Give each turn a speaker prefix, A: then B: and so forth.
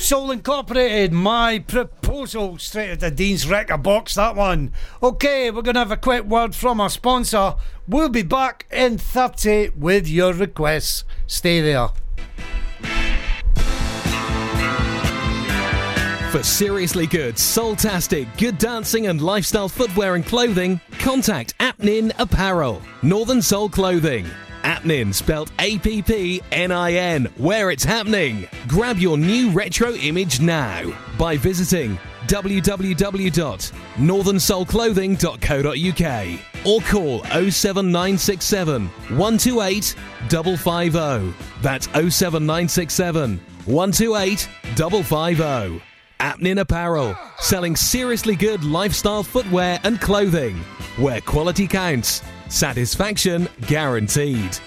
A: Soul Incorporated, My Proposal, straight at the Dean's Record box, that one. Okay, we're going to have a quick word from our sponsor. We'll be back in 30 with your requests. Stay there.
B: For seriously good, soul-tastic, good dancing and lifestyle footwear and clothing, contact Apnin Apparel, Northern Soul Clothing. Apnin, spelled APPNIN, where it's happening. Grab your new retro image now by visiting www.northernsoulclothing.co.uk or call 07967 128 550. That's 07967 128 550. Apnin Apparel, selling seriously good lifestyle footwear and clothing. Where quality counts, satisfaction guaranteed.